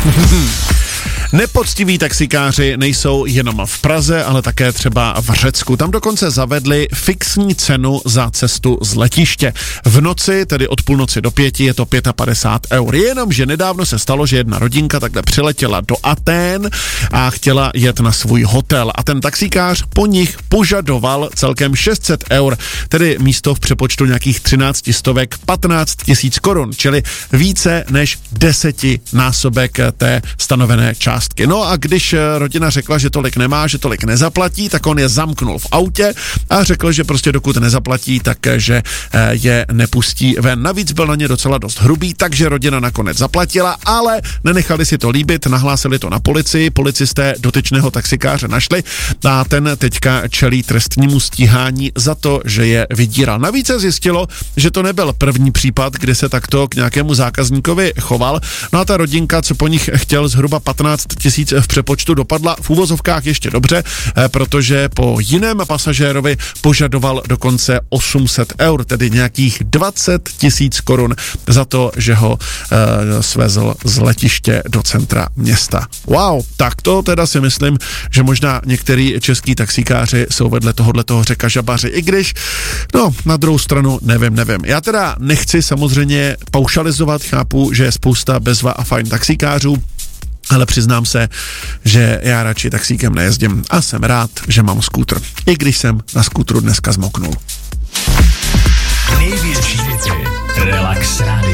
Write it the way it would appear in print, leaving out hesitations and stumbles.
Nepoctiví taxikáři nejsou jenom v Praze, ale také třeba v Řecku. Tam dokonce zavedli fixní cenu za cestu z letiště. V noci, tedy od půlnoci do 5, je to 55 €. Jenomže nedávno se stalo, že jedna rodinka takhle přiletěla do Atén a chtěla jet na svůj hotel. A ten taxikář po nich požadoval celkem 600 €, tedy místo v přepočtu nějakých 13 stovek 15 000 korun, čili více než 10násobek té stanovené částky. No a když rodina řekla, že tolik nemá, že tolik nezaplatí, tak on je zamknul v autě a řekl, že prostě dokud nezaplatí, takže je nepustí ven. Navíc byl na ně docela dost hrubý, takže rodina nakonec zaplatila, ale nenechali si to líbit, nahlásili to na policii, policisté dotyčného taxikáře našli a ten teďka čelí trestnímu stíhání za to, že je vydíral. Navíc se zjistilo, že to nebyl první případ, kdy se takto k nějakému zákazníkovi choval. No a ta rodinka, co po nich chtěl zhruba 15 000 v přepočtu, dopadla v uvozovkách ještě dobře, protože po jiném pasažérovi požadoval dokonce 800 €, tedy nějakých 20 000 korun za to, že ho svezl z letiště do centra města. Wow, tak to teda si myslím, že možná některý český taxikáři jsou vedle tohoto řeka žabaři, i když, no, na druhou stranu nevím. Já teda nechci samozřejmě paušalizovat, chápu, že je spousta bezva a fajn taxikářů, ale přiznám se, že já radši taxíkem nejezdím a jsem rád, že mám skútr. I když jsem na skútru dneska zmoknul. Největší hity Relax Radio.